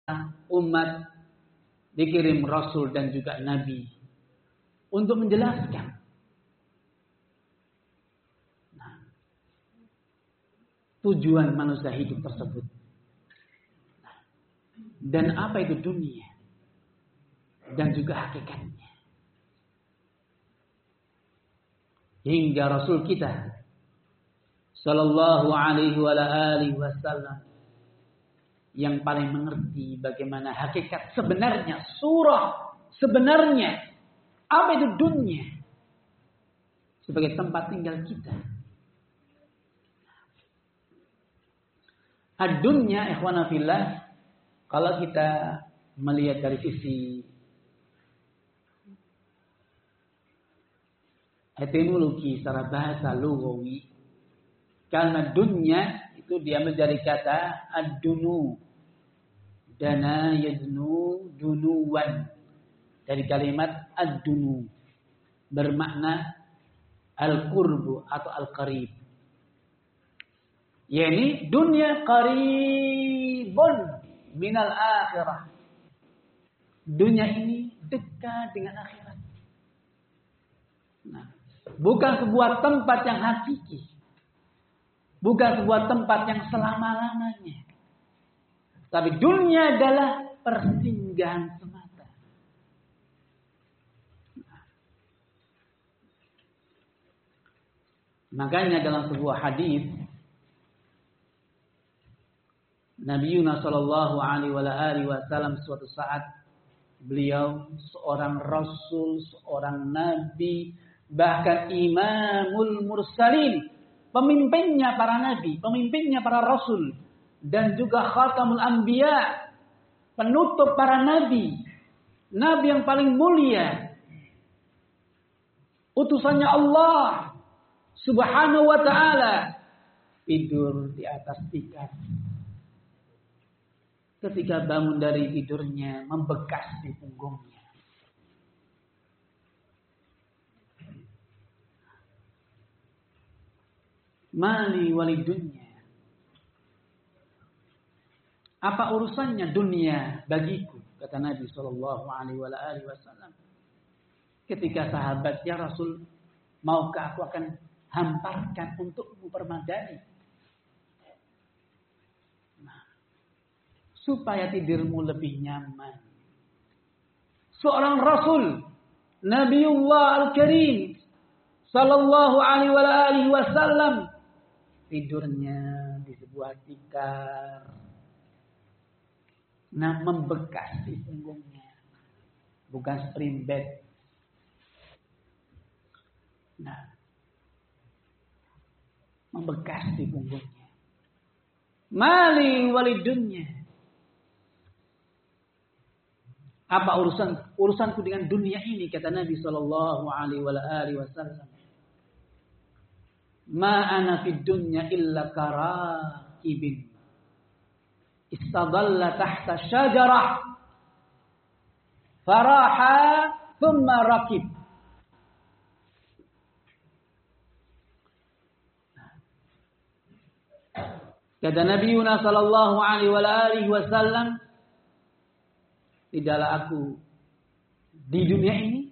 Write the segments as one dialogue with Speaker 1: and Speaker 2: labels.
Speaker 1: umat, dikirim Rasul dan juga Nabi untuk menjelaskan. Tujuan manusia hidup tersebut. Dan apa itu dunia. Dan juga hakikatnya. Hingga Rasul kita sallallahu alaihi wasallam yang paling mengerti bagaimana hakikat sebenarnya, surah sebenarnya. Apa itu dunia? Sebagai tempat tinggal kita. Ad-dunya ikhwana fillah, kalau kita melihat dari sisi etimologi secara bahasa lughawi, karena dunya itu diambil dari kata ad-dunu, dana yadnu dunuwan, dari kalimat ad-dunu, bermakna al-qurbu atau al-qarib. Yani dunia qaribun minal akhirah. Dunia ini dekat dengan akhirat. Nah, bukan sebuah tempat yang hakiki. Bukan sebuah tempat yang selama-lamanya. Tapi dunia adalah persinggahan semata. Nah, makanya dalam sebuah hadis Nabi Yunus sallallahu alaihi wasallam suatu saat beliau seorang rasul, seorang nabi, bahkan imamul mursalin, pemimpinnya para nabi, pemimpinnya para rasul, dan juga khatamul anbiya, penutup para nabi, nabi yang paling mulia, utusannya Allah Subhanahu wa ta'ala, tidur di atas tikar. Ketika bangun dari tidurnya, membekas di punggungnya. Mali wali dunya. Apa urusannya dunia bagiku? Kata Nabi Shallallahu Alaihi Wasallam. Ketika sahabatnya Rasul, maukah aku akan hamparkan untukmu permadani? Supaya tidurmu lebih nyaman. Seorang Rasul, Nabiullah Al-Karim, Sallallahu Alaihi Wasallam, tidurnya di sebuah tikar, nah membekas di punggungnya, bukan spring bed. Nah, membekas di punggungnya. Mali walidunya. Apa urusanku dengan dunia ini, kata Nabi sallallahu alaihi wasallam. Ma ana fid dunya illa karakibin istadalla tahta syajarah faraha thumma rakib. Kata Nabi Yunus sallallahu alaihi wasallam, tidaklah aku di dunia ini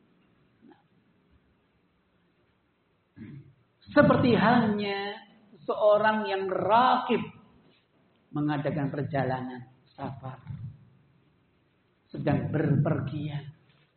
Speaker 1: seperti halnya seorang yang rakib mengadakan perjalanan safar, sedang berpergian.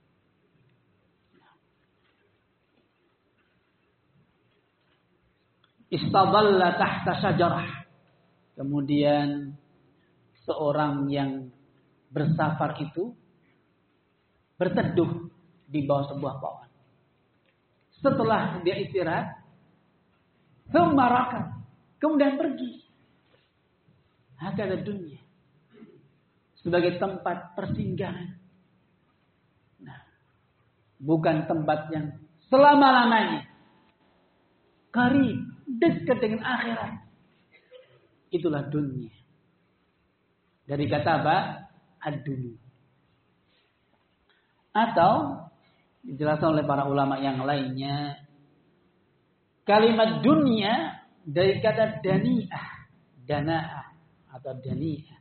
Speaker 1: Istadalla tahta syajarah. Kemudian seorang yang bersafar itu berteduh di bawah sebuah pohon. Setelah dia istirahat, kemudian pergi. Hakada dunia sebagai tempat persinggahan. Nah, bukan tempat yang selama-lamanya. Qarib, dekat dengan akhirat. Itulah dunia. Dari kata apa? Ad-dunya. Atau dijelaskan oleh para ulama yang lainnya, kalimat dunia dari kata dani'ah, dana'ah atau dani'ah.